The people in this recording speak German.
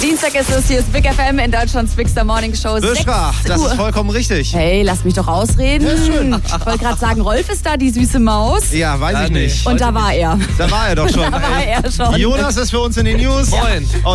Dienstag ist es, hier ist Big FM in Deutschlands Bigster Morning Show. Buschra, das ist vollkommen richtig. Hey, lass mich doch ausreden. Ja, schön. Ich wollte gerade sagen, Rolf ist da, die süße Maus. Ja, weiß ich nicht. Und da war er. Da war er doch schon. Da war er schon. Jonas ist für uns in den News. Moin.